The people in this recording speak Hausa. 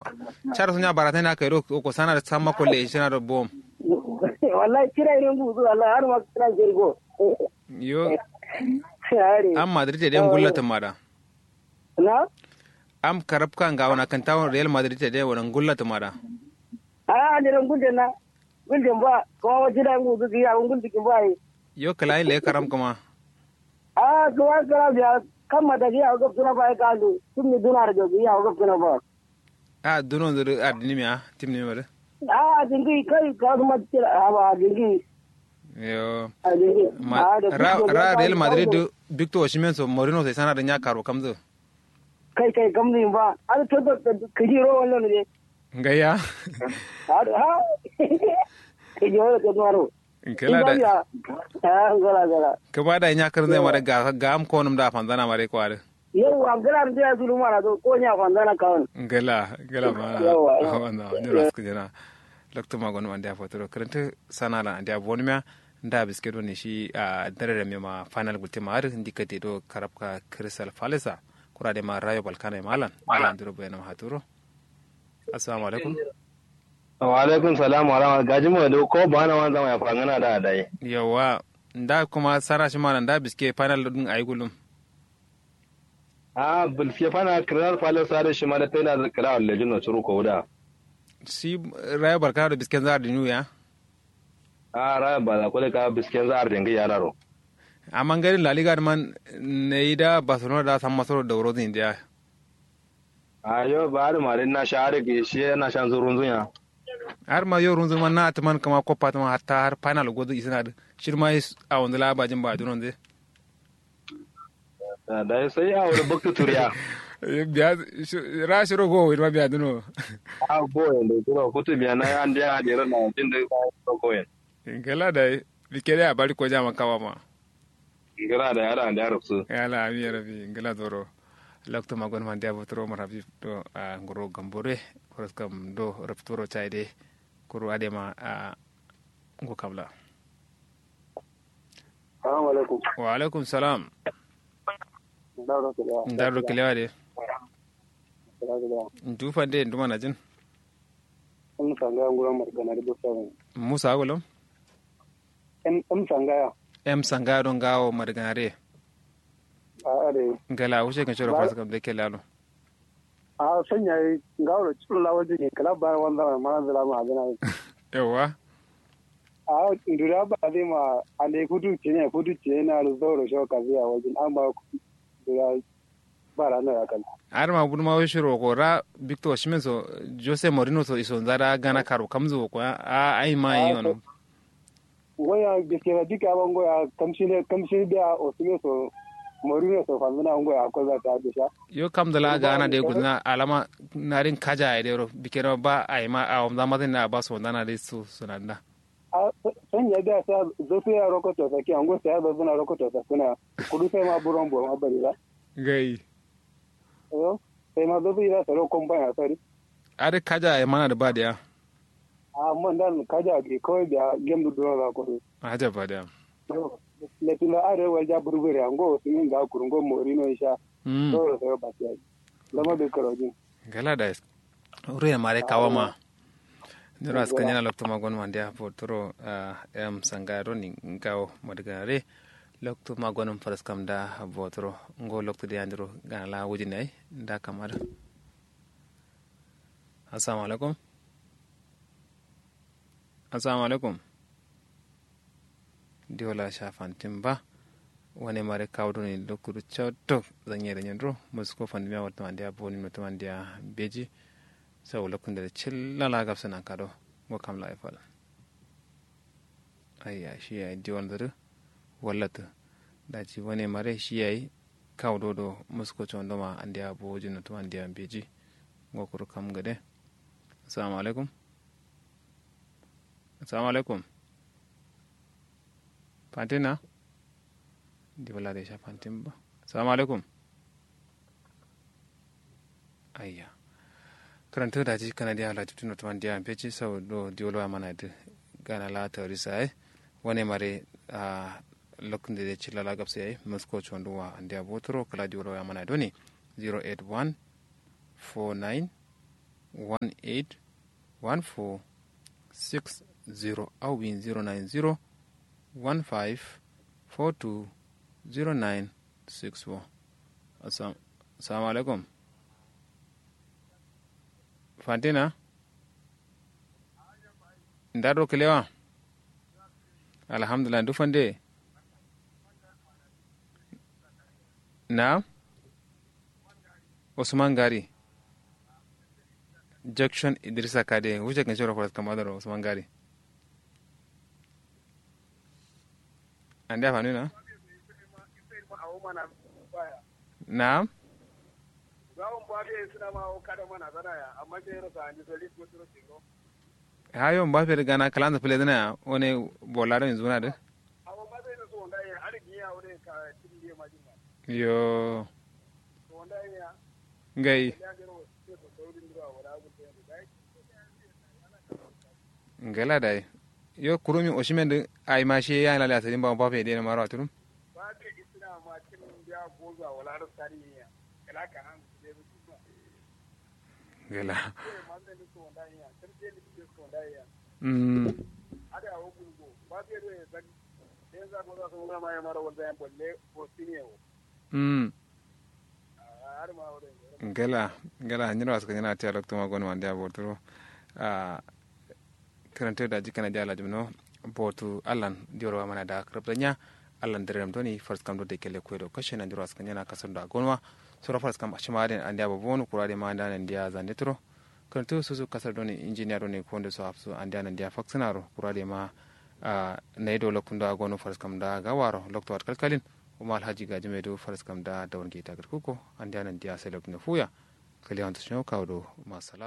char sunya barata na kai ro ko sana da samma kolle shina da bom wallahi kira irin buzu wallahi har ma kira jirgo yo share am Madrid de gullata mada na am karab kan ga wana kan tawon Real Madrid de wannan gullata mada ne ran gudde na gudde ba ko jira buzu ya gudde kin ba yo kalai le karam kuma to wa kara biya kama da ya ga tuna ba ka lu tun ni dunar ga ya ga tuna ba duno da adini mi timni mare dingi kai ka ma tira ba dingi yo ra Real Madrid Victor Osimhen so Mourinho sai sana da nya karo kamzo kai kamni ba to ka jiro wannan ne ngaya ke jiro to maro kela da gala ka ba da nya kar zai mare ga am konum da fanzana mare kware yau an gara da zulu mara to ko nya fanzana kawon gala ma wannan ni rasku jana lokto magon wanda ya fotoro karanta sanala anda bonmia nda biskedo ne shi a dare me ma final gulte ma har ndikate do karabka Crystal Palace kurade ma Rayo Balkana malan ndiro bayna haturo assalamu alaikum wa alaikum salam wa rahmatullahi gaji mu da ko bana wan zama ya fangana da dai yawa nda kuma sara shi malan nda biske final din ayi gulum bulfiya fana Crystal Palace da shi ma da tana da kala wallahi no turu ko da si Rayo Balkana da bisken zar dinu ya Rayo Balkana ko da ka bisken zar dinga yararo amma garin La Liga man ne da Barcelona da san masoro da Euro din dia yo ba da mare na share ke shi na shan zurun zunya har ma yo runzu man na atman kama kopa ta hatta har final godo isna da shirma a wanda la bajin ba dunon de da sai a wani bakta turiya biya rashiro go irma biya duno boyen da kuma kutu biya na an da da ran din da boyen ingala da bikere a bari ko jama kawa ma ingala da yara da yarsu yala ami rabi ingala doro lakto magon man dia botro marabi to ngoro gambore koros kam do raptoro chaide kuru adema ngo kabla assalamu alaikum wa alaikum salam ndaro kilewa de ndu fande ndu mana jin sangaya ngura margana da bosa musa golom sangaya sangaya don gawo marganare are ngala wuce kan shoro fasa kam de kelalo sanya gawo tsulla waje ne kala ba wanda ma zala ma azana yawa ndura ba zai ma ande kudu ce na zoro shoka biya wajen amma ya bara na kan ar ma buduma we shiro ko ra Victor Osimhen so Jose Mourinho so iso zara gana karo kamzo ko ai ma yi ono waya biskera dika bango ya kamshi da Osimhen so Mourinho so famina ngo ya ko za ta bisha yo kamdala gana de gudna alama narin kaja ai de ro bikera ba ai ma a zama na ba so dana de su sunanda san ya da sa zo su ya rokoto saki an go sai ba zuna rokoto sa kuna kudu sai ma buron bo ma bari la gai sai ma zo ira saro kompanya sari are kaja ai mana da ba da ya man dan kaja ke kawai da game du dora ko aja ba da le tuna are wa ja burbure an go su min ga kurungo Mourinho sha to sai ba sai lama be karojin gala da ure mare kawama Nira skanyana lokto magon mandia potro sangaro ni ngao madgare lokto magon faras kamda botro ngo lokto de andro gala wujinai nda kamar assalamu alaikum diola shafan timba wani mare kawdo ni lokuru chotto zanyere nyandro musko fandimia watto mandia boni watto mandia beji sau lokacin da cilla gabsa nan kado go kam la ifal ayya shi ya di wandar wallata da ci wani mare shi yayi kawdo do musko chondo ma andi abo jinu to andi ambeji go kur kam gade assalamu alaikum fantina di wala de sha fantimba assalamu alaikum ayya karanta da ji kana da halatu tuno tuman dia peci sau do diolo amana de gana la teorisa wone mare lokun de chilla la gapse ay musko chondo wa andia botro kala diolo amana doni 081 49 090-18-14-60 au bin 090-15-42-09-64. Assalamu alaikum. Fantina? Ndaro kilewa? Alhamdulillah, dufande. Na? Usman Gari. Junction Idrissa Kade. Wuce kan shura kwaras kama da Usman Gari. An da fanu na? Na? Hayo mbafe da gana kalanza fule dana one bolaro yanzu na da? Yo. Ngai. Ngala dai. Yo kurumi oshimen ai ma shi ya lalata din ba mbafe de na maro aturum. Gela. Gela nyiro aska nyana tia lokto ma gon wande abortoro karante da jikana dia lajumno botu allan dioro mana da krabdanya allan derem doni first kam do de kele kwedo kashena nyiro aska nyana kasanda gonwa sura first kam ashmade ande abobonu kurade ma anda ndia zandetro kanto susu kasar doni engineer doni konde so afsu ande ndia faksanaro kurade ma naido lokunda gonu first kam da gawaro lokto at kalkalin kuma alhaji gajime do first kam da dawon gita garkuko ande ndia selok ne fuya kaliyan to kawo masala